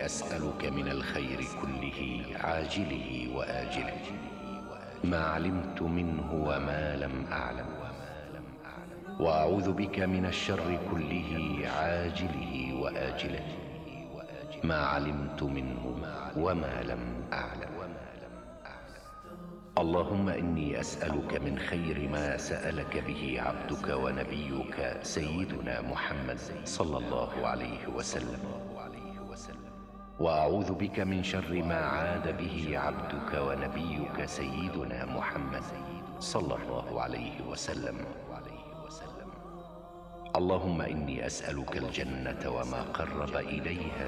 أسألك من الخير كله عاجله وآجله ما علمت منه وما لم أعلم، وأعوذ بك من الشر كله عاجله وآجله ما علمت منه وما لم أعلم. اللهم إني أسألك من خير ما سألك به عبدك ونبيك سيدنا محمد صلى الله عليه وسلم، وأعوذ بك من شر ما عاد به عبدك ونبيك سيدنا محمد صلى الله عليه وسلم. اللهم إني أسألك الجنة وما قرب إليها